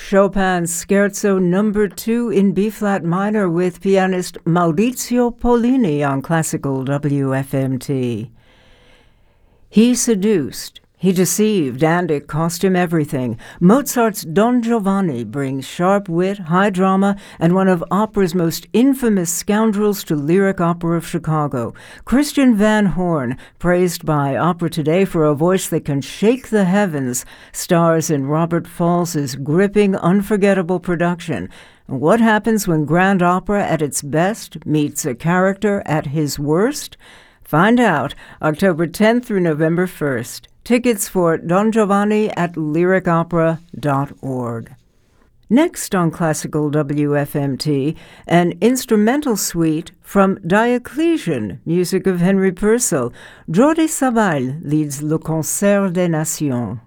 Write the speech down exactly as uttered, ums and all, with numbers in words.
Chopin's Scherzo Number two in B-flat minor with pianist Maurizio Pollini on Classical W F M T. He seduced, he deceived, and it cost him everything. Mozart's Don Giovanni brings sharp wit, high drama, and one of opera's most infamous scoundrels to Lyric Opera of Chicago. Christian Van Horn, praised by Opera Today for a voice that can shake the heavens, stars in Robert Falls's gripping, unforgettable production. What happens when grand opera at its best meets a character at his worst? Find out October tenth through November first. Tickets for Don Giovanni at lyric opera dot org. Next on Classical W F M T, an instrumental suite from Diocletian, music of Henry Purcell. Jordi Savall leads Le Concert des Nations.